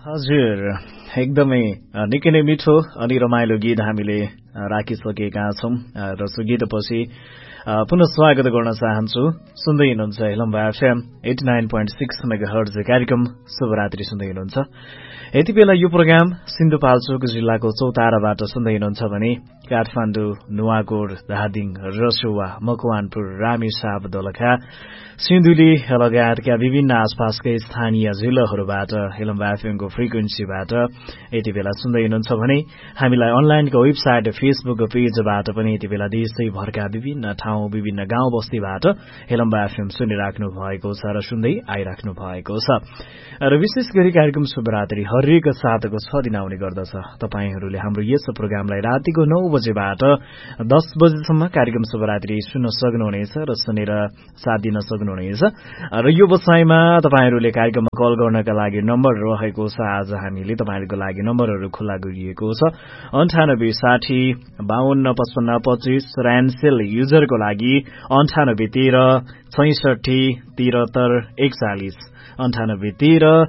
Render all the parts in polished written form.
हजुर एकदमै निकै नै मिठो अनि रमाइलो गीत हामीले राखिसकेका छौं र सो गीतपछि पुनः स्वागत गर्न चाहन्छु। सुन्दै हुनुहुन्छ हेलम्बा एफएम 89.6 मेगाहर्ज कार्यक्रम शुभरात्रि सुन्दै हुनुहुन्छ। यति बेला यो प्रोग्राम सिन्धुपाल्चोक जिल्लाको चौताराबाट सुन्दै हुनुहुन्छ भने काठमाडौँ, नुवाकोट, धादिङ, रसुवा, मकवानपुर, रामेछाप, दोलखा, सिन्धुली लगायतका विभिन्न आसपासकै स्थानीय जिल्लाहरूबाट हेलम्बा एफएमको फ्रिक्वेन्सीबाट यति बेला सुन्दै हुनुहुन्छ भने हामीलाई अनलाइनको वेबसाइट फेसबुक पेजबाट पनि यति बेला देशैभरका विभिन्न ठाउँ विभिन्न गाउँ बस्तीबाट हेलम्बा एफएम सुनिराख्नु भएको छ र सुन्दै आइराख्नु भएको छ। र विशेष गरी कार्यक्रम शुभरात्रि हरेक साताको 6 दिन आउने गर्दछ। तपाईहरूले हाम्रो यस प्रोग्रामलाई रातिको 9 बजेबाट 10 बजेसम्म कार्यक्रम शुभरात्रि सुन्न सक्नुहुनेछ र सुनेर साथ दिन सक्नुहुनेछ। र यो बसाइमा तपाईहरूले कार्यक्रममा कल गर्नका लागि नम्बर रहेको छ। आज हामीले तपाईहरूको लागि नम्बरहरू खुल्ला गरिएको छ। 98 60 52 55 25 र्यानसेल युजरको लागि 98 13 66 73 41 98 13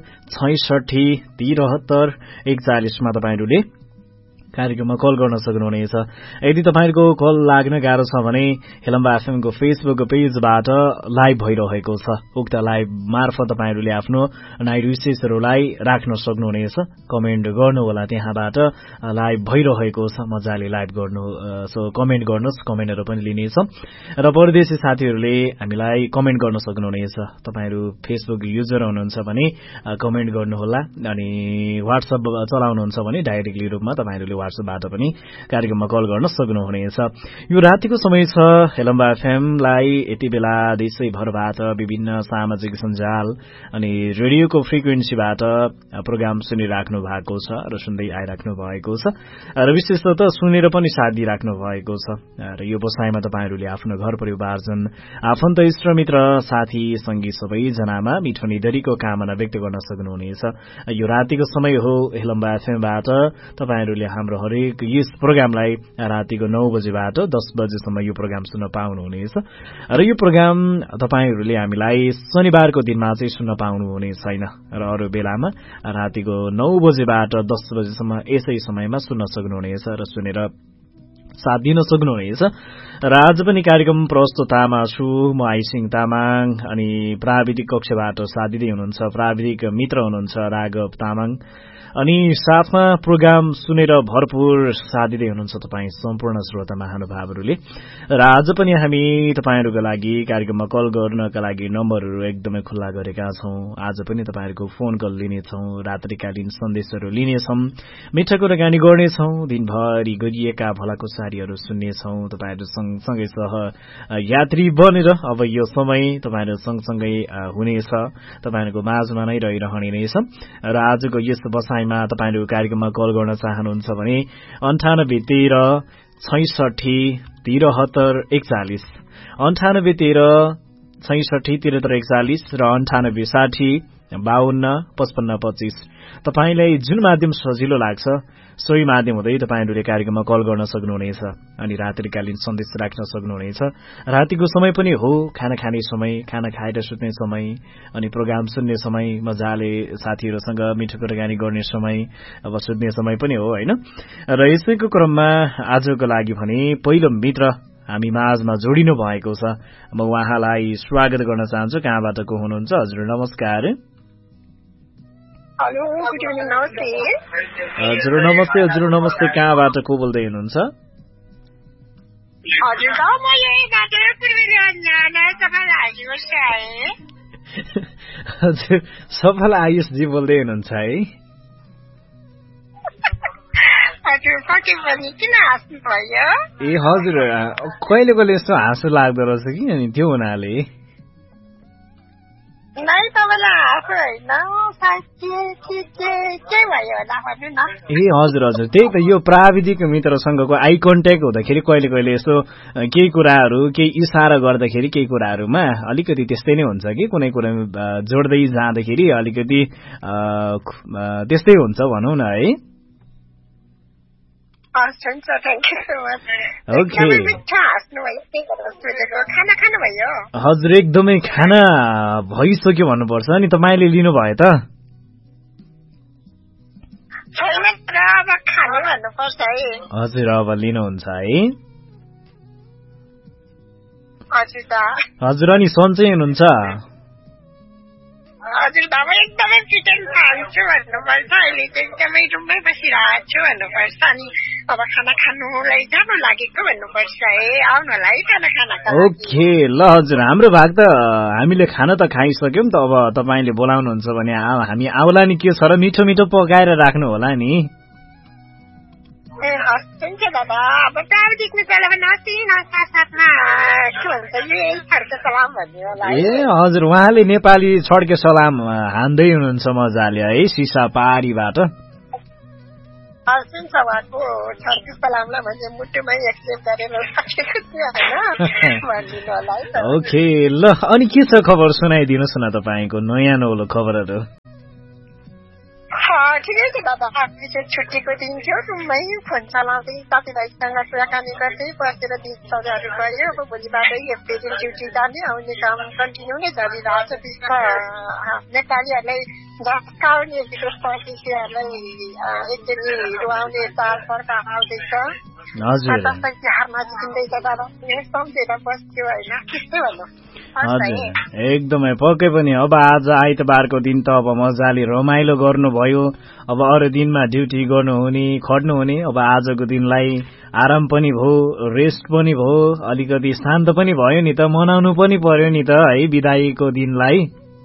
66 73 41 मा तपाईहरूले कार्यक्रममा कल गर्न सक्नुहुनेछ। यदि तपाईको कल लाग्न गाह्रो छ भने हेलम्बा एफएमको फेसबुक पेजबाट लाइभ भइरहेको छ। उक्त लाइभ मार्फत तपाईहरूले आफ्नो नाइट विशेषहरूलाई राख्न सक्नुहुनेछ। कमेन्ट गर्नुहोला, त्यहाँबाट लाइभ भइरहेको छ, मजाले लाइभ गर्नु। सो कमेन्ट गर्नुहोस्, कमेन्टहरू पनि लिनेछ। र परदेशी साथीहरूले हामीलाई कमेन्ट गर्न सक्नुहुनेछ। तपाईहरू फेसबुक युजर हुनुहुन्छ भने कमेन्ट गर्नुहोला, अनि व्हाट्सएप चलाउनुहुन्छ भने डाइरेक्टली रूपमा तपाईहरूले व्हाट्सएपबाट पनि कार्यक्रममा कल गर्न सक्नुहुनेछ। यो रातिको समय छ। हेलम्बा एफएमलाई यति बेला देशैभरबाट विभिन्न सामाजिक सञ्जाल अनि रेडियोको फ्रिक्वेन्सीबाट प्रोग्राम सुनिराख्नु भएको छ र सुन्दै आइराख्नु भएको छ र विशेषतः सुनेर पनि साथ दिइराख्नु भएको छ। र यो बसाइमा तपाईहरूले आफ्नो घर परिवारजन, आफन्त, इष्टमित्र, साथी संगी सबैजनामा मिठो निधरीको कामना व्यक्त गर्न सक्नुहुनेछ। यो रातिको समय हो। हेलम्बा एफएमबाट तपाईहरूले हाम्रो हरेक यस प्रोग्रामलाई रातिको 9 बजेबाट 10 बजेसम्म यो प्रोग्राम सुन्न पाउनुहुनेछ। र यो प्रोग्राम तपाईहरूले हामीलाई शनिबारको दिनमा चाहिँ सुन्न पाउनुहुने छैन र अरू बेलामा रातिको 9 बजेबाट 10 बजेसम्म यसै समयमा सुन्न सक्नुहुनेछ र सुनेर साथ दिन सक्नुहुनेछ। र आज पनि कार्यक्रम प्रस्तुतामा छु म आइसिङ तामाङ, अनि प्राविधिक कक्षबाट साथ दिँदै हुनुहुन्छ प्राविधिक मित्र हुनुहुन्छ राघव तामाङ, अनि साथमा प्रोग्राम सुनेर भरपूर साथ दिँदै हुनुहुन्छ तपाईँ सम्पूर्ण श्रोता महानुभावहरूले। र आज पनि हामी तपाईहरूको लागि कार्यक्रममा कल गर्नका लागि नम्बरहरू एकदमै खुल्ला गरेका छौं। आज पनि तपाईहरूको फोन कल लिनेछौं, रात्रिकालीन सन्देशहरू लिनेछौं, मिठा कुराकानी गर्नेछौं, दिनभरि गरिएका भलाकुसारीहरू सुन्नेछौं। तपाईहरू सँगसँगै सह यात्री बनेर अब यो समय तपाईहरू सँगसँगै हुनेछ, तपाईहरूको माझमा नै रहिरहने नै छ। र आजको यस बसाइमा तपाईहरू कार्यक्रममा कल गर्न चाहनुहुन्छ भने 98 13 66 73 41 98 13 66 73 41 र 98 60 52 55 25 तपाईलाई जुन माध्यम सजिलो लाग्छ सोही माध्यम हुँदै तपाईहरूले कार्यक्रममा कल गर्न सक्नुहुनेछ अनि रात्रिकालीन सन्देश राख्न सक्नुहुनेछ। रातिको समय पनि हो, खाना खाने समय, खाना खाएर सुत्ने समय, अनि प्रोग्राम सुन्ने समय, मजाले साथीहरूसँग मिठो कुराकानी गर्ने समय, अब सुत्ने समय पनि हो हैन। र यसैको क्रममा आजको लागि भने पहिलो मित्र हामी माझमा जोडिनु भएको छ। म उहाँलाई स्वागत गर्न चाहन्छु। कहाँबाट को हुनुहुन्छ? हजुर नमस्कार। हेलो, गुड इभिनिङ, नमस्ते। हजुर नमस्ते। हजुर नमस्ते, कहाँबाट को बोल्दै हुनुहुन्छ? हजुर त म यही गाजर पूर्वी नयाँ सफल आयुष है। हजुर सफल आयुष जी बोल्दै हुनुहुन्छ है? हजुर पक्कै पनि। किन हाँस्नु भयो? ए हजुर, कहिले कहिले यस्तो हाँसो लाग्दो रहेछ कि, अनि त्यो हुनाले नै तपाईँलाई हाँसो होइन, के भयो होला भन्नु न। ए हजुर हजुर, त्यही त यो प्राविधिक मित्रसँगको आई कन्ट्याक्ट हुँदाखेरि कहिले कहिले यस्तो केही कुराहरू, केही इसारा गर्दाखेरि केही कुराहरूमा अलिकति त्यस्तै नै हुन्छ कि, कुनै कुरा जोड्दै जाँदाखेरि अलिकति त्यस्तै हुन्छ भनौँ न है। हजुर एकदमै खाना भइसक्यो भन्नुपर्छ। अनि तपाईँले लिनुभयो त? छैन र अब खानु भन्नुपर्छ है। हजुर अब लिनुहुन्छ है? हजुर दा। हजुर अनि सन्चै हुनुहुन्छ? हजुर दा, म एकदमै चिकन खान्छु भन्नुपर्छ। अहिले चाहिँ एकदमै रुममै बसिरहेको छु भन्नुपर्छ। अनि अब खाना खानुलाई जानु लागेको भन्नुपर्छ है। आउनु होला है खाना खानको लागि। ओके ल हजुर, हाम्रो भाग त हामीले खाना त खाइसक्यौँ त। अब तपाईँले बोलाउनुहुन्छ भने हामी आउला नि, के छ र मिठो मिठो पकाएर राख्नु होला नि। ए हस् हुन्छ दादा। अब प्राविधिकले बेला पनि साथमा के भन्छ यही छड्के सलाम भन्ने होला। ए हजुर, उहाँले नेपाली छड्के सलाम हान्दै हुनुहुन्छ मजाले है, सिसा पारीबाट। हस् हुन्छ, उहाँको छड्के सलामलाई भने मुटुमै एक्सेप्ट गरेर राखेको थियो होइन, भनिदिनु होला है। ओके ल, अनि के छ खबर सुनाइदिनुहोस् न तपाईँको नयाँ नौलो खबरहरू। ठिकै छ दादा। विशेष छुट्टीको दिन थियो, रुममै फोन चलाउँदै साथीभाइसँग कुराकानी गर्दै बसेर दिनचर्याहरू गऱ्यो। अब भोलिबाटै एप्रिल ड्युटी जाने आउने काम कन्टिन्यू नै चलिरहेछ। विश्व नेपालीहरूलाई झस्काउने विशेष परदेशीहरूलाई एकचोटि रुवाउने चाड पर्व आउँदैछ। दसैँ तिहार नजिकिँदैछ दादा, सम्झेर बस्थ्यो होइन, त्यस्तै भन्नु। हजुर एकदमै पक्कै पनि। अब आज आइतबारको दिन त अब मजाले रमाइलो गर्नुभयो। अब अरू दिनमा ड्युटी गर्नुहुने खट्नुहुने, अब आजको दिनलाई आराम पनि भयो, रेस्ट पनि भयो, अलिकति शान्त पनि भयो नि त, मनाउनु पनि पर्यो नि त है बिदाईको दिनलाई।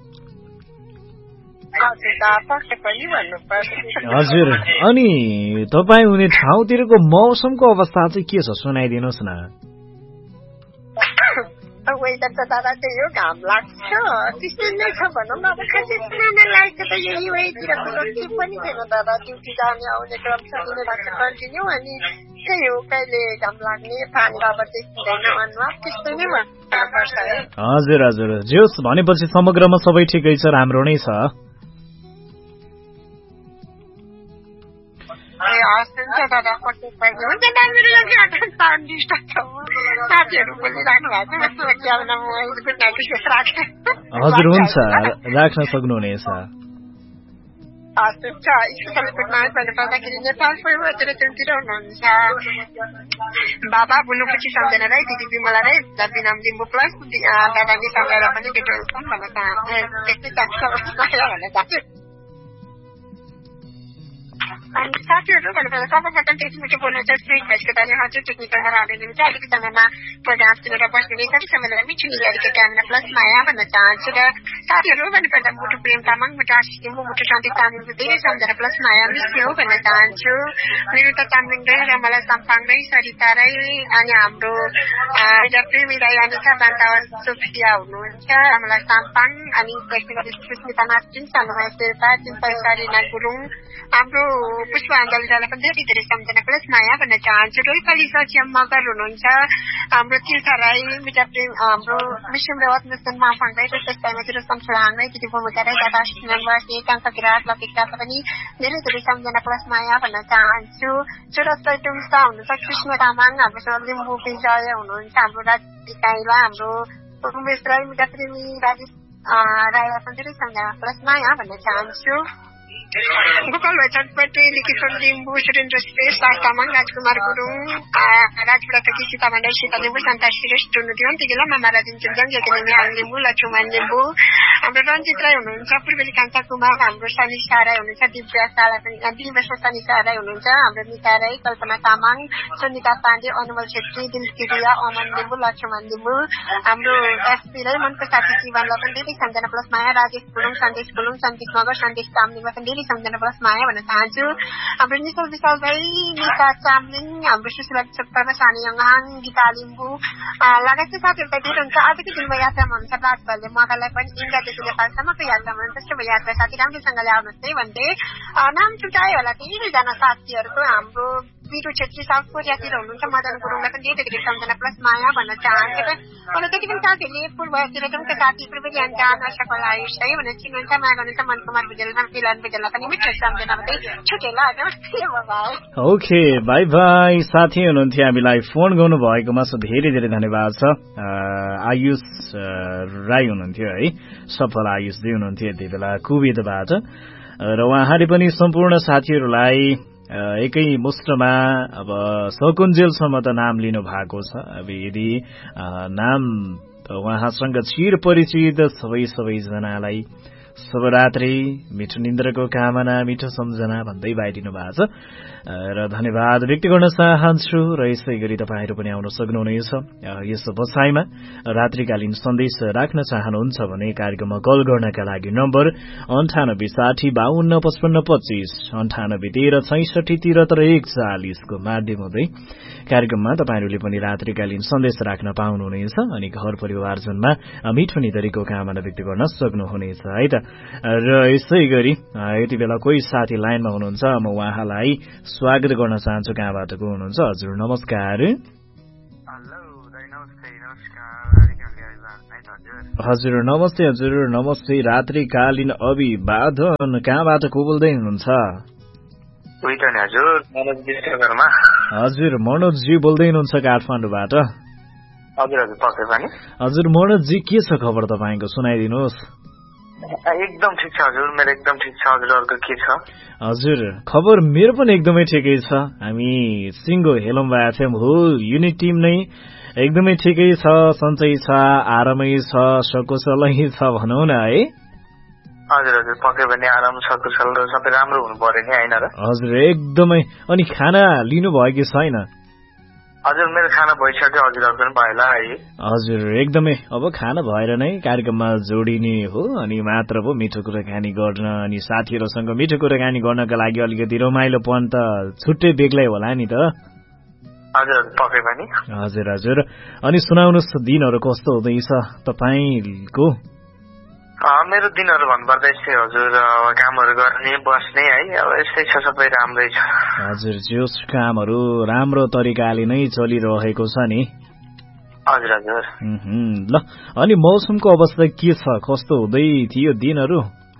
हजुर अनि तपाईँ हुने ठाउँतिरको मौसमको अवस्था चाहिँ के छ सुनाइदिनुहोस् न। वेदर त दादा त्यही हो, घाम लाग्छ त्यस्तै नै छ भनौँ न। अब खासै सुनाउन लागेको त यही वेतिरको केही पनि छैन दादा। ड्युटी जाने आउने क्रम चलिने लाग्छ कन्टिन्यू। अनि त्यही हो, कहिले घाम लाग्ने पानी अब देखिँदैन अनुहार, त्यस्तै नै भन्नुपर्छ है। हजुर हजुर, जोस् भनेपछि समग्रमा सबै ठिकै छ, राम्रो नै छ। साथीहरू बोलिराख्नु भएको छ। हजुर हुन्छ, राख्न सक्नुहुनेछ। हजुर स्पेसल गुड नाइट भन्नुपर्दाखेरि नेपाल पूर्वतिर तुलतिर हुनुहुन्छ बाबा बुनुपछि सम्झना राई, दिदी विमला राई, बिनाम लिम्बू प्लस दादा निसामलाई पनि भेटेर भन्न चाहन्छु। अनि साथीहरू भन्नुपर्दा सबैभन्दा त्यति मिठो बोल्नु चाहिँ स्विट भइसको ताले हजुर टेक्निकल हालिदिनु चाहिँ अलिकति समयमा प्रोग्राम सुनेर बस्ने कति समयलाई मिठो मिलाएको क्यामेरा प्लस माया भन्न चाहन्छु। र साथीहरू भन्नुपर्दा मुटु प्रेम तामाङ, मुटु आशिष लिम्बू, मुटु शान्ति तामाङ धेरै सम्झना प्लस माया मिस्यो भन्न चाहन्छु। मेरो त तामाङ राई, रमला साम्पाङ राई, सरिता राई, अनि हाम्रो प्रेमी राई, अनिता बान्तावन सोफिया हुनुहुन्छ, रमला साम्पाङ, अनि सुस्मिता नाचिन, सानुमा शेर्पा, चिन्ता रिना गुरुङ, हाम्रो पुष्पाञ्जलीलाई पनि धेरै धेरै सम्झना प्लस माया भन्न चाहन्छु। रोइपाली सचिम मगर हुनुहुन्छ, हाम्रो तीर्था राई, मिठा प्रेम, हाम्रो विष्णु रेवत मुस्तान माफाङ राई, त्यसमा चाहिँ संसलाङ राई, दिदी भूमिका राई, दादा बस्ने काङ्का किरात लकिता पनि धेरै धेरै सम्झना प्लस माया भन्न चाहन्छु। सुरज चैटुङसा हुनुहुन्छ, कृष्ण तामाङ, हाम्रो लिम्बू विजय हुनुहुन्छ, हाम्रो राजी काइला, हाम्रो उमेश राई, मिठा प्रेमी राजेश राईलाई पनि धेरै सम्झना प्लस माया भन्न चाहन्छु। गोपाल भैचटपट्टि लिखित लिम्बू, सुरेन्द्र श्रेष्ठ, राज तामाङ, राजकुमार गुरुङ, राजबाट सीता भण्डारी, सीता लिम्बू, सन्ता श्रेष्ठ हुनुहुन्थ्यो तिगेला, मामा राजेन चुम्जङ, यतिनी हाङ लिम्बू, लक्ष्मण लिम्बू, हाम्रो रञ्जित राई हुनुहुन्छ, पूर्वेली कान्ता कुमार, हाम्रो सनिषा राई हुनुहुन्छ, दिव्या सनिषा राई हुनुहुन्छ, हाम्रो निता राई, कल्पना तामाङ, सुनिता पाण्डे, अनुमल छेत्री, दिलकिरिया, अमन लिम्बू, लक्ष्मण लिम्बू, हाम्रो एसपी राई, मनको साथी जीवनलाई पनि धेरै सम्झना प्लस माया, राजेश गुरुङ, सन्देश गुरुङ, सन्देश मगर, सन्देश तामलिङलाई पनि धेरै सम्झना प्लस माया भन्न चाहन्छु। हाम्रो निशल विशाल भाइ, निता चामलिङ, हाम्रो सुशीला चोप्पा, सानी यङहाङ, गीता लिम्बू लगायतका साथीहरू त धेरै हुन्छ। आजको दिनमा यात्रामा हुनुहुन्छ राजभरले मगालाई पनि इन्डियादेखि नेपालसम्मको यात्रामा हुनुहुन्छ। त्यसो भए यात्रा साथी राम्रोसँगले आउनुहोस् है भन्दै नाम छुट्यायो होला धेरैजना साथीहरूको। हाम्रो बिरु छेत्री साउथ कोरियातिर हुनुहुन्छ, मदन गुरुङलाई पनि धेरै धेरै सम्झना प्लस माया भन्न चाहन्छु। अरू जति पनि साथीहरूले पूर्वतिर जम्का साथी पूर्वेली अन्त आशा आयुष है भनेर चिन्नुहुन्छ, माया गर्नुहुन्छ, मनकुमार भुजेल, मिलन भुजेललाई पनि मिठो सम्झना भन्दै छुटेला। Okay by by. साथी हुनुहुन्थ्यो, हामीलाई फोन गर्नु भएकोमा धेरै धेरै धन्यवाद छ। आयुष राई हुनुहुन्थ्यो है, सफल आयुष जी हुनुहुन्थ्यो यति बेला कुवेतबाट। र उहाँले पनि सम्पूर्ण साथीहरूलाई एकै मुष्टमा अब सकुन्जेलसम्म त नाम लिनु भएको छ। अब यदि नाम उहाँसँग चिर परिचित सबैजनालाई शुभरात्रि, मिठो निन्द्राको कामना, मिठो सम्झना भन्दै बाहिरिनु भएको छ र धन्यवाद व्यक्त गर्न चाहन्छु। र यसै गरी तपाईँहरू पनि आउन सक्नुहुनेछ। यस बसाइमा रात्रिकालीन सन्देश राख्न चाहनुहुन्छ भने कार्यक्रममा कल गर्नका लागि नम्बर 9860525525 9813667341 को माध्यम हुँदै कार्यक्रममा तपाईँहरूले पनि रात्रिकालीन सन्देश राख्न पाउनुहुनेछ अनि घर परिवारजनमा मिठो निन्द्राको कामना व्यक्त गर्न सक्नुहुनेछ है त। र यसै गरी यति बेला कोही साथी लाइनमा हुनुहुन्छ, म उहाँलाई स्वागत गर्न चाहन्छु। कहाँबाट को हुनुहुन्छ? हजुर नमस्कार। हजुर नमस्ते। हजुर नमस्ते। रात्रिकालीन अभिवादन। कहाँबाट को बोल्दै हुनुहुन्छ? हजुर मनोजजी बोल्दै हुनुहुन्छ काठमाडौँबाट। हजुर मनोजजी के छ खबर तपाईँको, सुनाइदिनुहोस्। एकदम ठिक छ हजुर, मेरो एकदम ठिक छ। हजुरहरूको के छ? हजुर खबर मेरो पनि एकदमै ठिकै छ। हामी सिङ्गो हेलम्बा एफएम हो युनिट टिम नै एकदमै ठिकै छ, सन्चै छ, आरामै छ, सकुशलै छ भनौँ न है। हजुर हजुर पक्कै पनि आराम सकुशल र सबै राम्रो हुनु पर्यो नि, होइन र? हजुर एकदमै। अनि खाना लिनुभयो कि छैन? हजुर मेरो खाना भइसक्यो, हजुरहरूको पनि भयो होला है? हजुर एकदमै। अब खाना भएर नै कार्यक्रममा जोडिने हो अनि मात्र पो मिठो कुराकानी गर्न अनि साथीहरूसँग मिठो कुराकानी गर्नका लागि अलिकति रमाइलोपन त छुट्टै बेग्लै होला नि त। हजुर पक्कै पनि। हजुर हजुर। अनि सुनाउनुहोस्, दिनहरू कस्तो हुँदैछ तपाईँको? मेरो दिनहरू भन्नुपर्दा यस्तै हजुर, कामहरू गर्ने बस्ने है, अब यस्तै छ, सबै राम्रै छ। हजुर जोस कामहरू राम्रो तरिकाले नै चलिरहेको छ नि। हजुर हजुर। ल अनि मौसमको अवस्था के छ, कस्तो हुँदै थियो दिनहरू?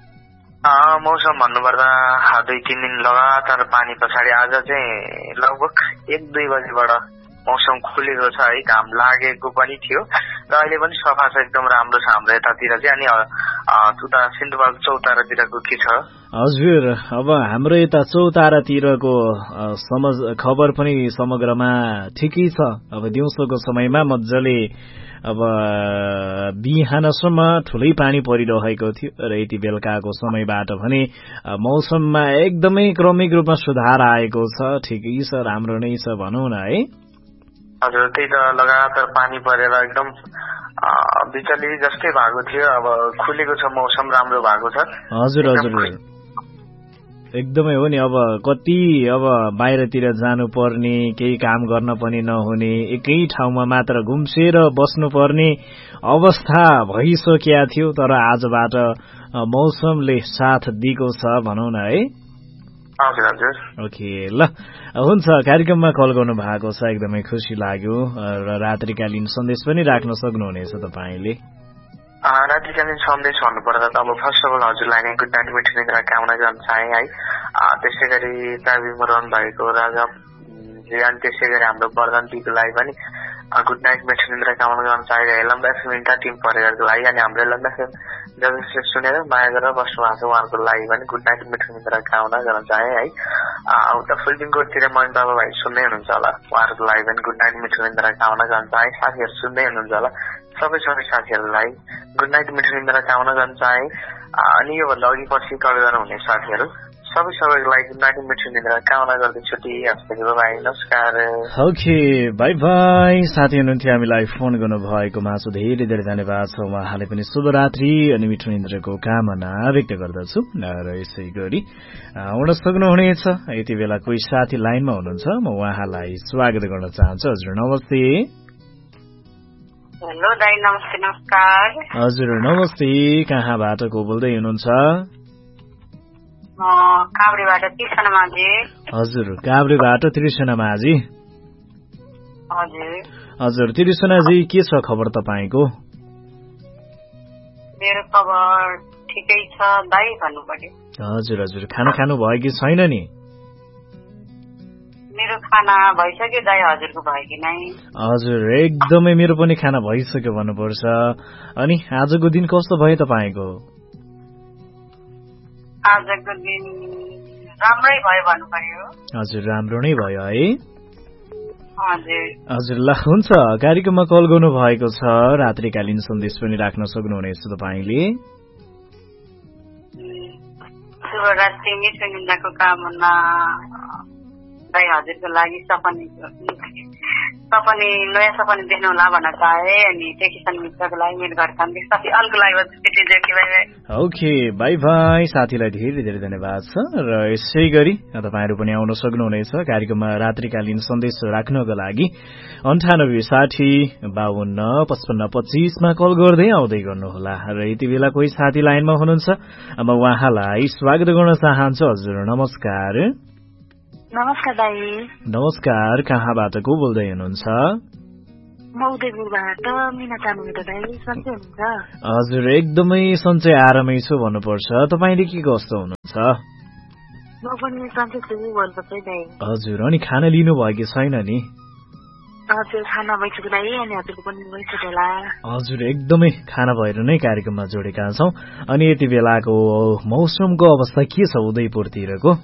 मौसम भन्नुपर्दा 2-3 दिन लगातार पानी पछाडि आज चाहिँ लगभग 1-2 बजेबाट मौसम खुलेको छ है, घाम लागेको पनि थियो र अहिले पनि सफा छ, एकदम राम्रो छ हाम्रो यतातिर चाहिँ। अनि उता सिन्धुपाल्चोक चौतारातिरको के छ? हजुर अब हाम्रो यता चौतारातिरको खबर पनि समग्रमा ठिकै छ। अब दिउँसोको समयमा मजाले अब बिहानसम्म ठुलै पानी परिरहेको थियो र यति बेलुकाको समयबाट भने मौसममा एकदमै क्रमिक रूपमा सुधार आएको छ, ठिकै छ, राम्रो नै छ भनौँ न है। हजुर त्यही त, लगातार पानी परेर एकदम बिचली जस्तै भएको थियो, अब खुलेको छ, मौसम राम्रो भएको छ। हजुर हजुर एकदमै हो नि। अब कति अब बाहिरतिर जानुपर्ने, केही काम गर्न पनि नहुने, एकै ठाउँमा मात्र घुम्सेर बस्नुपर्ने अवस्था भइसकेको थियो, तर आजबाट मौसमले साथ दिएको छ भनौँ न है। हजुर हजुर। ओके ल हुन्छ, कार्यक्रममा कल गर्नु भएको छ, एकदमै खुसी लाग्यो र रात्रिकालीन सन्देश पनि राख्न सक्नुहुनेछ तपाईँले। रात्रिकालीन सन्देश भन्नुपर्दा त अब फर्स्ट अफ अल हजुरलाई नै गुड नाइट मिठो निन्द्रा कामना गर्न चाहे है। त्यसै गरी प्राविमा रहनु भएको राजा अनि त्यसै गरी हाम्रो वर्धन दिदीको लागि पनि गुड नाइट मिठो निन्द्रा कामना गर्न चाहे। हेलम्बा एफएम इन्टा टिम परिवारको लागि अनि हाम्रो हेलम्बा एफएम जसले सुनेर माया गरेर बस्नु भएको छ उहाँहरूको लागि पनि गुड नाइट मिठो निन्द्रा कामना गर्न चाहे है। उता फुलबिङकोटतिर मन बाबा भाइ सुन्दै हुनुहुन्छ होला, उहाँहरूको लागि पनि गुड नाइट मिठो निन्द्रा कामना गर्न चाहे। साथीहरू सुन्दै हुनुहुन्छ होला, सबै साथीहरूलाई गुड नाइट मिठो निन्द्रा कामना गर्न चाहे। अनि योभन्दा अघि पछि कल गर्नुहुने साथीहरू सबैको लागि गुड नाइट मिठो निन्द्रा कामना गर्दै छुट्टी हस्पिटल भाइ, नमस्कार। Okay by by. साथी हुनुहुन्थ्यो, हामीलाई फोन गर्नुभएकोमा धेरै धेरै धन्यवाद छ। उहाँले पनि शुभरात्रि अनि मिठो निन्द्राको कामना व्यक्त गर्दछु र यसै गरी उड सक्नुहुनेछ। यति बेला कोही साथी लाइनमा हुनुहुन्छ, म उहाँलाई स्वागत गर्न चाहन्छु। हजुर नमस्ते। हेलो दाइ, नमस्ते। नमस्कार। हजुर नमस्ते, कहाँबाट को बोल्दै हुनुहुन्छ? काभ्रेबाट त्रिशना माझी। हजुर काभ्रेबाट त्रिशना माझी। हजुर हजुर त्रिशनाजी के छ खबर तपाईँको? मेरो खबर ठिकै छ दाइ भन्नु पर्यो। हजुर हजुर खाना खानु भयो कि छैन नि? मेरो खाना भइसक्यो दाइ, हजुरको भयो कि नै? हजुर एकदमै मेरो पनि खाना भइसक्यो भन्नुपर्छ। अनि आजको दिन कस्तो भयो तपाईँको? आजको दिन राम्रै भयो भन्नु पर्यो। हजुर राम्रो नै भयो है। हजुर हजुर ल हुन्छ कार्यक्रममा कल गर्नु भएको छ रात्रिकालीन सन्देश पनि राख्न सक्नुहुनेछ तपाईले। शुभरात्रि मिठो निन्दाको कामना दाइ हजुरको लागि सपनी नयाँ सपनी देख्नु होला भन्न चाहे अनि टेकिसन मित्रको लागि मेरो घर खानदेखि साथी अल्को लागि ओके बाई बाई। साथीलाई धेरै धेरै धन्यवाद छ र यसै गरी तपाईँहरू पनि आउन सक्नुहुनेछ कार्यक्रममा रात्रिकालीन सन्देश राख्नको लागि 9860525525 मा कल गर्दै आउँदै गर्नुहोला र यति बेला कोही साथी लाइनमा हुनुहुन्छ अब उहाँलाई स्वागत गर्न चाहन्छु। हजुर नमस्कार। नमस्कार दाइ। नमस्कार कहाँबाट को बोल्दै हुनुहुन्छ? हजुर एकदमै सन्चै आरामै छु भन्नुपर्छ। तपाईँले के कस्तो हुनुहुन्छ? हजुर अनि खाना लिनुभयो कि छैन नि? हजुर एकदमै खाना भएर नै कार्यक्रममा जोडेका छौँ। अनि यति बेलाको मौसमको अवस्था के छ उदयपुरतिरको?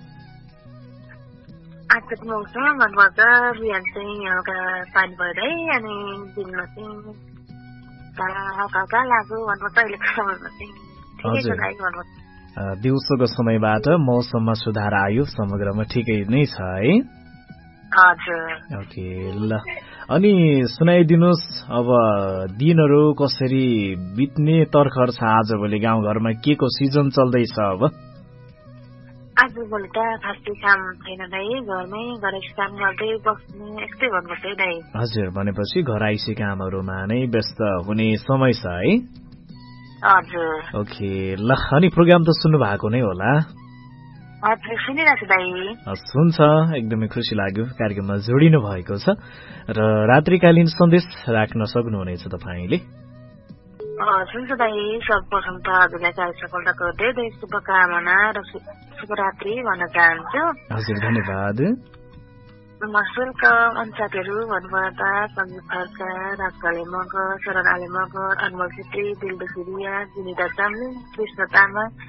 आजको मौसम भन्नुपर्दा बिहान चाहिँ हल्का पानी पर्दै अनि दिनमा चाहिँ हल्का लाग्यो भन्नुपर्छ। अहिलेको समयमा चाहिँ ठिकै छ भन्नुपर्छ। दिउँसोको समयबाट मौसममा सुधार आयो समग्रमा ठिकै नै छ है? हजुर ओके ल अनि सुनाइदिनुहोस् अब दिनहरू कसरी बित्ने तर्खर छ आजभोलि गाउँघरमा के को सिजन चल्दैछ अब? आजभोलि त खासै काम छैन दाइ घरमै घरैसी काम गर्दै बस्ने यस्तै भन्नुपर्छ है दाइ। हजुर भनेपछि घरैसी कामहरूमा नै व्यस्त हुने समय छ है? हजुर ओके ल अनि प्रोग्राम त सुन्नु भएको नै होला? हजुर सुनिरहेको छु दाइ। सुन्छ एकदमै खुसी लाग्यो कार्यक्रममा जोडिनु भएको छ र रात्रिकालीन सन्देश राख्न सक्नुहुनेछ तपाईँले। हुन्छ दाइ सर्वप्रथम त हजुरलाई कार्य सफलताको धेरै धेरै शुभकामना र शुभरात्रि भन्न चाहन्छु। हजुर धन्यवाद। शुल्क साथीहरू भन्नुपर्दा सञ्जीव खड्का, राजकाले मगर, शरण आले मगर, अनमोल छेत्री, दिलबहादुर सुरिया, विनिता चामलिङ, कृष्ण तामाङ,